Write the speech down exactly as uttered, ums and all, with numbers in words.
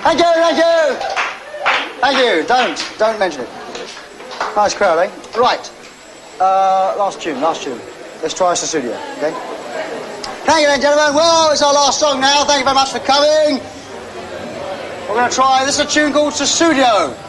Thank you, thank you. Thank you. Don't, don't mention it. Nice crowd, eh? Right. Uh, last tune, last tune. Let's try Sussudio, okay? Thank you then, gentlemen. Well, it's our last song now. Thank you very much for coming. We're going to try, this is a tune called Sussudio.